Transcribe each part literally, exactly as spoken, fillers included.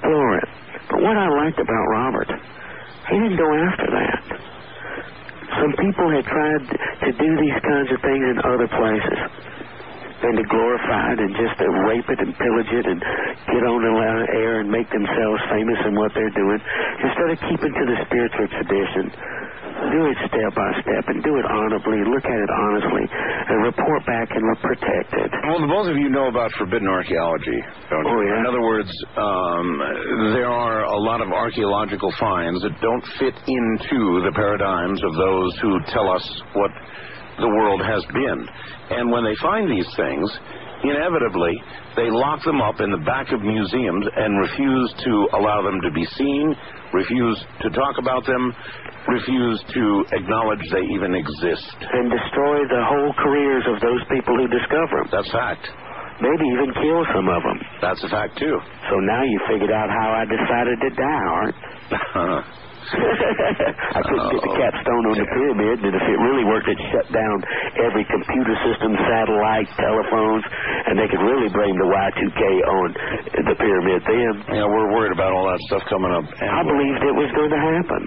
explore it. But what I liked about Robert, he didn't go after that. Some people had tried to do these kinds of things in other places, and to glorify it and just to rape it and pillage it and get on the air and make themselves famous in what they're doing, instead of keeping to the spiritual tradition. Do it step by step and do it honorably, look at it honestly, and report back and protect it. Well, the both of you know about forbidden archaeology, don't you? Oh, yeah. In other words, um, there are a lot of archaeological finds that don't fit into the paradigms of those who tell us what the world has been. And when they find these things, inevitably, they lock them up in the back of museums and refuse to allow them to be seen, refuse to talk about them, refuse to acknowledge they even exist. And destroy the whole careers of those people who discover them. That's fact. Maybe even kill some of them. That's a fact, too. So now you figured out how I decided to die, Art. I couldn't get the capstone on the pyramid, and if it really worked, it shut down every computer system, satellite, telephones, and they could really blame the Y two K on the pyramid then. Yeah, we're worried about all that stuff coming up. I believed it was going to happen.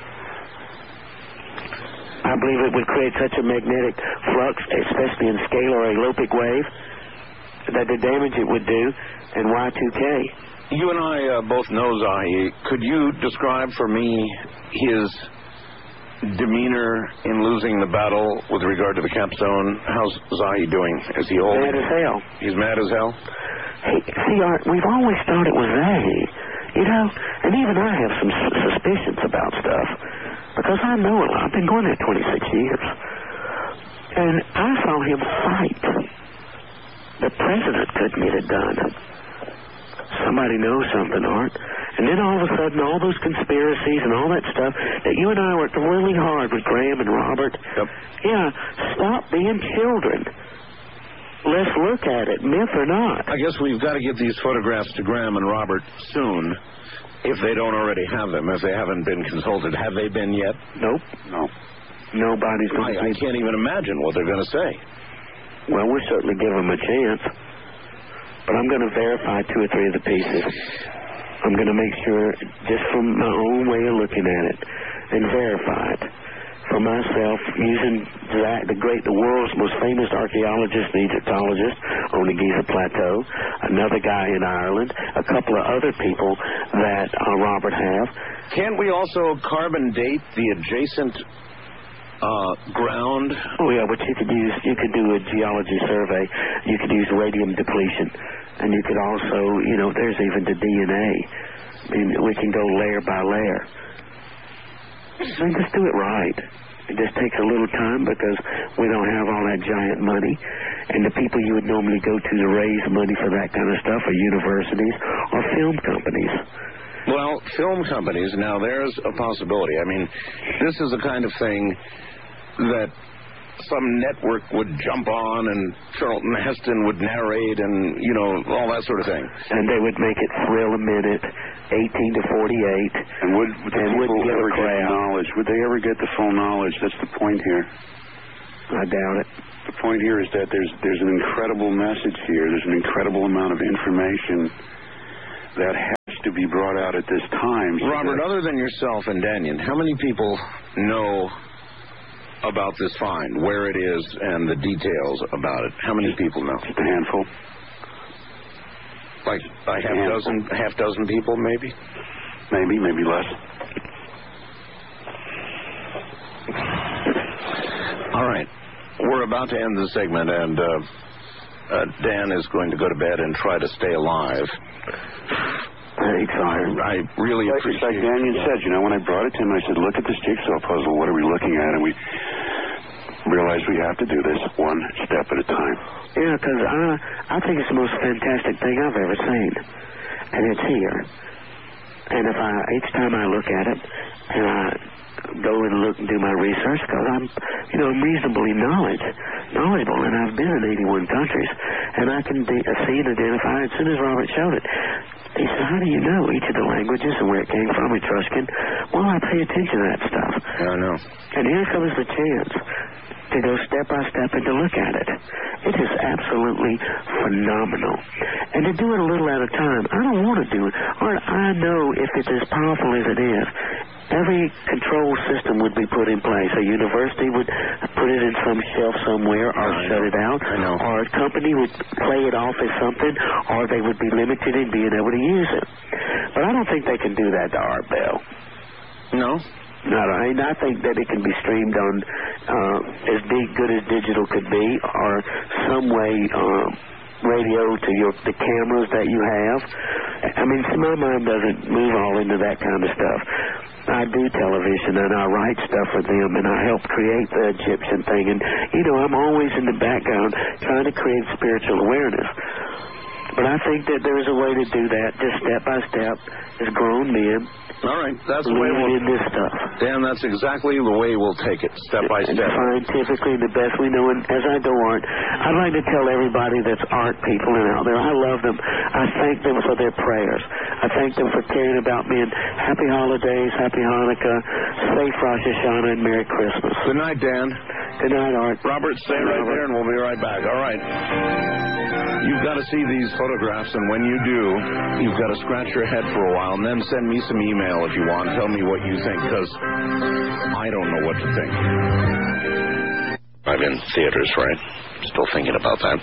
I believe it would create such a magnetic flux, especially in scalar or alopic wave, that the damage it would do in Y two K. You and I uh, both know Zahi. Could you describe for me his demeanor in losing the battle with regard to the capstone? How's Zahi doing? Is he holding? Mad as hell. He's mad as hell? Hey, see, Art, we've always thought it was Zahi. You know, and even I have some s- suspicions about stuff. Because I know a lot. I've been going there twenty-six years. And I saw him fight. The president couldn't get it done. Somebody knows something, Art. And then all of a sudden, all those conspiracies and all that stuff that you and I worked really hard with Graham and Robert. Yep. Yeah, stop being children. Let's look at it, myth or not. I guess we've got to get these photographs to Graham and Robert soon, if they don't already have them, if they haven't been consulted. Have they been yet? Nope. No. Nobody's going to I, I can't even imagine what they're going to say. Well, we'll certainly give them a chance. But I'm going to verify two or three of the pieces. I'm going to make sure, just from my own way of looking at it, and verify it for myself, using Zach, the great, the world's most famous archaeologist and Egyptologist on the Giza Plateau, another guy in Ireland, a couple of other people that uh, Robert have. Can't we also carbon date the adjacent uh, ground? Oh, yeah, but you could use, you could do a geology survey. You could use radium depletion. And you could also, you know, there's even the D N A. I mean, we can go layer by layer. And just do it right. It just takes a little time because we don't have all that giant money. And the people you would normally go to to raise money for that kind of stuff are universities or film companies. Well, film companies, now there's a possibility. I mean, this is the kind of thing that some network would jump on and Charlton Heston would narrate and, you know, all that sort of thing. And they would make it thrill a minute, eighteen to forty-eight. And would, would the and people give ever a get crap. knowledge? Would they ever get the full knowledge? That's the point here. I doubt it. The point here is that there's there's an incredible message here. There's an incredible amount of information that has to be brought out at this time. So Robert, other than yourself and Daniel, how many people know about this find, where it is, and the details about it? How many people know? Just a handful. Like a half handful. dozen, half dozen people, maybe? Maybe, maybe less. All right. We're about to end the segment, and uh, uh, Dan is going to go to bed and try to stay alive. Very tired. I really Like, appreciate like Daniel said, you know, when I brought it to him, I said, look at this jigsaw puzzle. What are we looking at? And we realized we have to do this one step at a time. Yeah, because I, I think it's the most fantastic thing I've ever seen. And it's here. And if I, each time I look at it, and I go and look and do my research, because I'm, you know, reasonably knowledge, knowledgeable, and I've been in eighty-one countries, and I can de- see and identify as soon as Robert showed it. He said, how do you know each of the languages and where it came from, Etruscan? Well, I pay attention to that stuff. Yeah, I know. And here comes the chance to go step by step and to look at it. It is absolutely phenomenal. And to do it a little at a time, I don't want to do it. Art, I know if it's as powerful as it is, every control system would be put in place. A university would put it in some shelf somewhere or I shut know. it out. I know. Or a company would play it off as something, or they would be limited in being able to use it. But I don't think they can do that to Art Bell. No? No, I mean, I think that it can be streamed on uh, as big good as digital could be, or some way uh, radio to your the cameras that you have. I mean, see, my mind doesn't move all into that kind of stuff. I do television, and I write stuff for them, and I help create the Egyptian thing. And, you know, I'm always in the background trying to create spiritual awareness. But I think that there's a way to do that, just step by step, as grown men. All right, that's the way Living we'll... in this stuff. Dan, that's exactly the way we'll take it, step by And step. scientifically, the best we know. And as I go on, I'd like to tell everybody that's art people and out there, I love them. I thank them for their prayers. I thank them for caring about me. And happy holidays, happy Hanukkah, safe Rosh Hashanah, and Merry Christmas. Good night, Dan. Good night, Art. Robert, stay right there, and we'll be right back. All right. You've got to see these photographs, and when you do, you've got to scratch your head for a while, and then send me some email if you want. Tell me what you think, because I don't know what to think. I'm in theaters, right? Still thinking about that.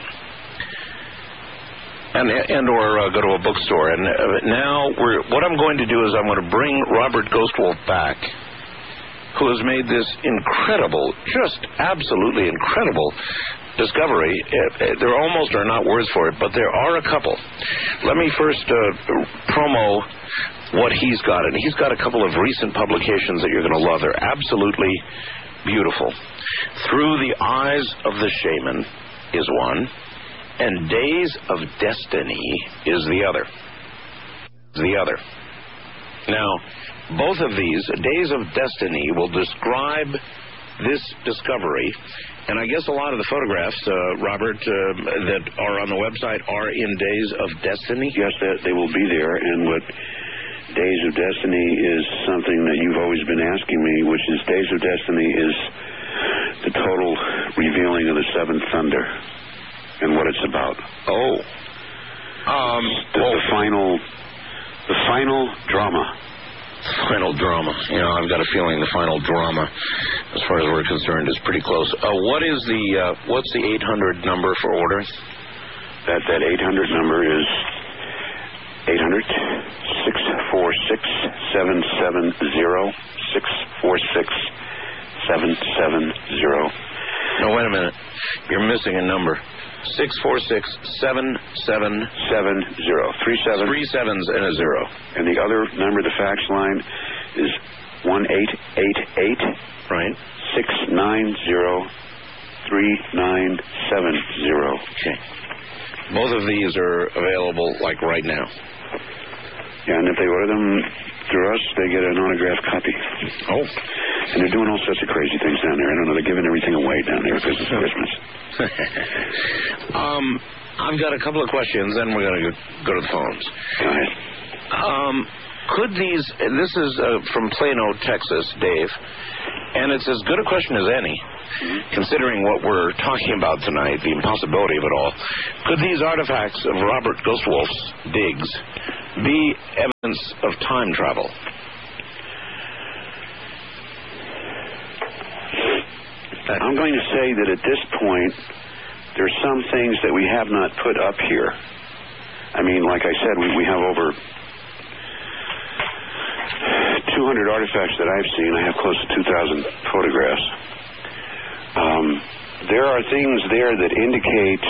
And and or uh, go to a bookstore. And uh, now we're what I'm going to do is I'm going to bring Robert Ghostwolf back, who has made this incredible, just absolutely incredible discovery. There almost are not words for it, but there are a couple. Let me first uh, promo what he's got. And he's got a couple of recent publications that you're going to love. They're absolutely beautiful. Through the Eyes of the Shaman is one, and Days of Destiny is the other. The other. Now, both of these, Days of Destiny, will describe this discovery, and I guess a lot of the photographs, uh, Robert, uh, that are on the website are in Days of Destiny? Yes, they, they will be there, and what Days of Destiny is something that you've always been asking me, which is Days of Destiny is the total revealing of the seventh thunder and what it's about. Oh. Um, the, well, the final, the final drama. Final drama. You know, I've got a feeling the final drama, as far as we're concerned, is pretty close. Uh, what is the uh, what's the eight hundred number for order? That that eight hundred number is eight hundred, six four six, seven seven zero, six four six, seven seven zero. No, wait a minute. You're missing a number. Six four six seven seven seven zero. Three sevens. Three sevens and a zero. And the other number, the fax line, is one eight eight eight. Right. Six nine zero three nine seven zero. Okay. Both of these are available like right now. Yeah, and if they order them through us, they get an autographed copy. Oh. And they're doing all sorts of crazy things down there. I don't know, they're giving everything away down there because it's Christmas. um, I've got a couple of questions, then we're going to go to the phones. Go ahead. Um, could these, this is uh, from Plano, Texas, Dave, and it's as good a question as any, mm-hmm. considering what we're talking about tonight, the impossibility of it all. Could these artifacts of Robert Ghostwolf's digs be evidence of time travel? I'm going to say that at this point, there's some things that we have not put up here. I mean, like I said, we, we have over two hundred artifacts that I've seen. I have close to two thousand photographs. Um, there are things there that indicate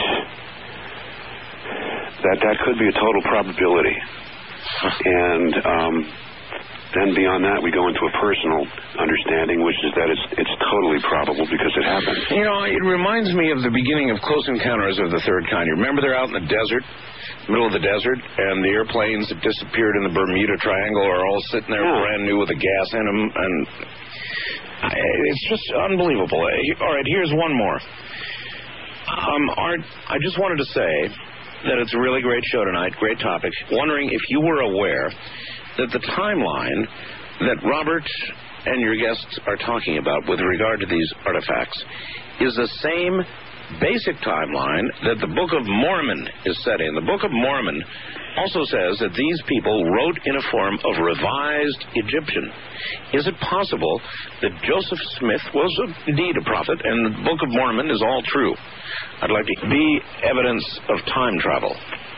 that that could be a total probability. And um, then beyond that, we go into a personal understanding, which is that it's it's totally probable because it happened. You know, it reminds me of the beginning of Close Encounters of the Third Kind. You remember they're out in the desert, middle of the desert, and the airplanes that disappeared in the Bermuda Triangle are all sitting there yeah. brand new with the gas in them, and it's just unbelievable. All right, here's one more. Um, Art, I just wanted to say that it's a really great show tonight, great topic. Wondering if you were aware that the timeline that Robert and your guests are talking about with regard to these artifacts is the same basic timeline that the Book of Mormon is set in. The Book of Mormon also says that these people wrote in a form of revised Egyptian. Is it possible that Joseph Smith was indeed a prophet and the Book of Mormon is all true? I'd like to be evidence of time travel.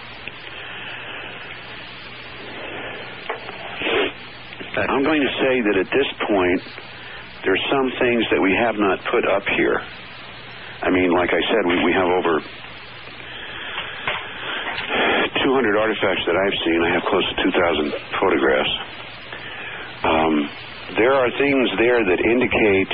I'm going to say that at this point, there's some things that we have not put up here. I mean, like I said, we, we have over two hundred artifacts that I've seen. I have close to two thousand photographs. Um, there are things there that indicate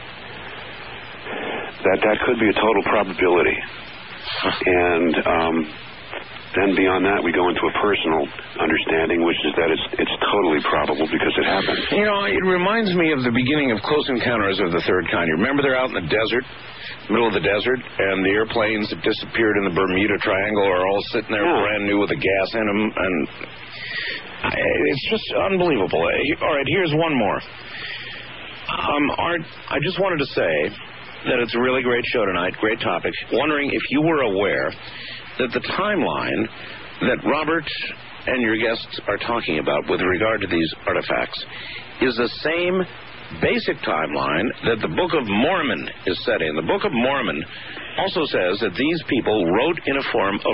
that that could be a total probability. And um, then beyond that, we go into a personal understanding, which is that it's it's totally probable because it happened. You know, it reminds me of the beginning of Close Encounters of the Third Kind. You remember they're out in the desert, middle of the desert, and the airplanes that disappeared in the Bermuda Triangle are all sitting there yeah. brand new with the gas in them, and it's just unbelievable. All right, here's one more. Um, Art, I just wanted to say that it's a really great show tonight, great topic. Wondering if you were aware that the timeline that Robert and your guests are talking about with regard to these artifacts is the same basic timeline that the Book of Mormon is set in. The Book of Mormon also says that these people wrote in a form of